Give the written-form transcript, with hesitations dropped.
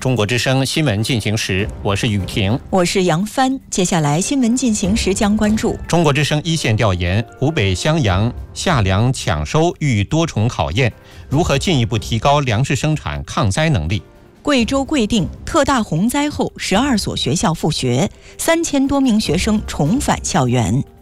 中国之声新闻进行时，我是雨婷， 我是杨帆。接下来新闻进行时将关注中国之声一线调研：湖北襄阳夏粮抢收遇多重考验，如何进一步提高粮食生产抗灾能力？ 贵州贵定特大洪灾后，12所学校复学，3000多名学生重返校园。